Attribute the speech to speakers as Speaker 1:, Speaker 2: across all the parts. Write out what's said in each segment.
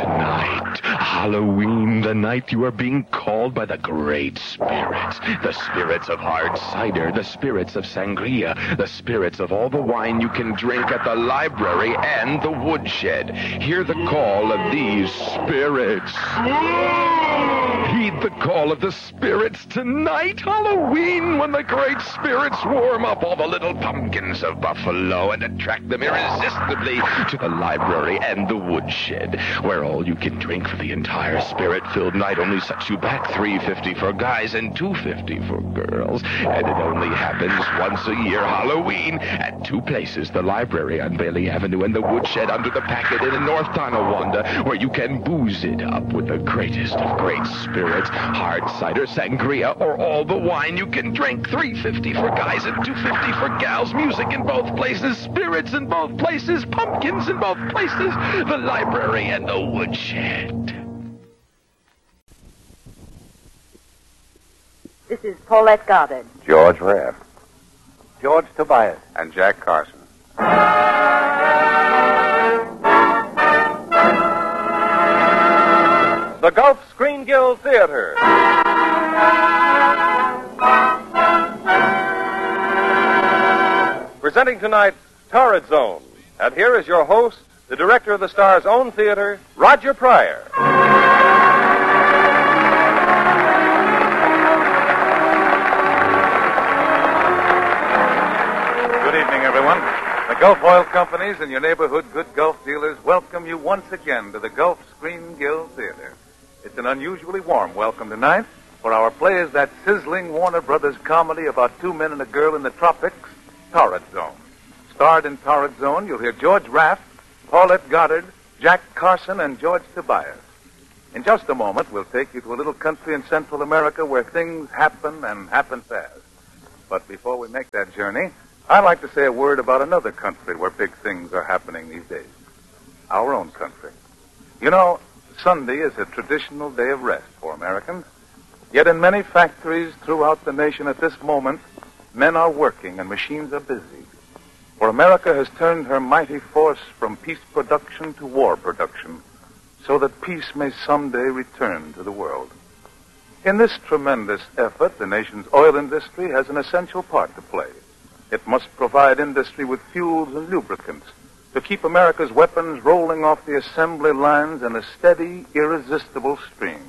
Speaker 1: tonight. Halloween, the night you are being called by the great spirits. The spirits of hard cider, the spirits of sangria, the spirits of all the wine you can drink at the library and the woodshed. Hear the call of these spirits. Heed the call of the spirits tonight, Halloween, when the great spirits warm up all the little pumpkins of Buffalo and attract them irresistibly to the library and the woodshed, where all you can drink for the entire spirit-filled night only sets you back $3.50 for guys and $2.50 for girls. And it only happens once a year, Halloween, at two places, the library on Bailey Avenue and the woodshed under the Packet Inn in North Tonawanda, where you can booze it up with the greatest of great spirits, hard cider, sangria, or all the wine you can drink. $3.50 for guys and $2.50 for gals. Music in both places, spirits in both places, pumpkins in both places, the library and the woodshed.
Speaker 2: This is Paulette Goddard.
Speaker 3: George Raft.
Speaker 4: George Tobias.
Speaker 3: And Jack Carson.
Speaker 4: The Gulf Screen Guild Theater. Presenting tonight, Torrid Zone. And here is your host, the director of the Star's own theater, Roger Pryor.
Speaker 5: Good evening, everyone. The Gulf Oil Companies and your neighborhood good Gulf dealers welcome you once again to the Gulf Screen Guild Theater. It's an unusually warm welcome tonight, for our play is that sizzling Warner Brothers comedy about two men and a girl in the tropics, Torrid Zone. Starred in Torrid Zone, you'll hear George Raft, Paulette Goddard, Jack Carson, and George Tobias. In just a moment, we'll take you to a little country in Central America where things happen and happen fast. But before we make that journey, I'd like to say a word about another country where big things are happening these days. Our own country. You know, Sunday is a traditional day of rest for Americans. Yet in many factories throughout the nation at this moment, men are working and machines are busy. For America has turned her mighty force from peace production to war production, so that peace may someday return to the world. In this tremendous effort, the nation's oil industry has an essential part to play. It must provide industry with fuels and lubricants to keep America's weapons rolling off the assembly lines in a steady, irresistible stream.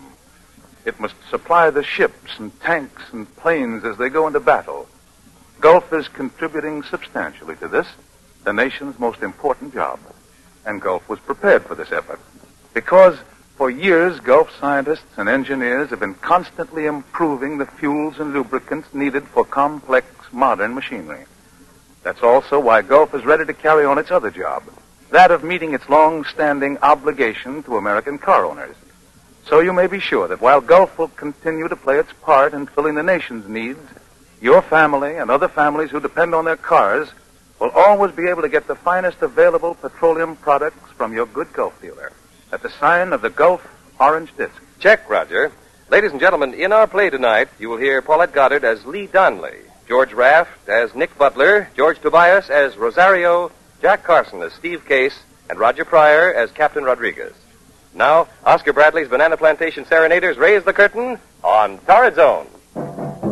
Speaker 5: It must supply the ships and tanks and planes as they go into battle. Gulf is contributing substantially to this, the nation's most important job. And Gulf was prepared for this effort, because for years Gulf scientists and engineers have been constantly improving the fuels and lubricants needed for complex modern machinery. That's also why Gulf is ready to carry on its other job, that of meeting its long-standing obligation to American car owners. So you may be sure that while Gulf will continue to play its part in filling the nation's needs, your family and other families who depend on their cars will always be able to get the finest available petroleum products from your good Gulf dealer at the sign of the Gulf Orange Disc.
Speaker 4: Check, Roger. Ladies and gentlemen, in our play tonight, you will hear Paulette Goddard as Lee Donnelly, George Raft as Nick Butler, George Tobias as Rosario, Jack Carson as Steve Case, and Roger Pryor as Captain Rodriguez. Now, Oscar Bradley's Banana Plantation Serenaders raise the curtain on Torrid Zone.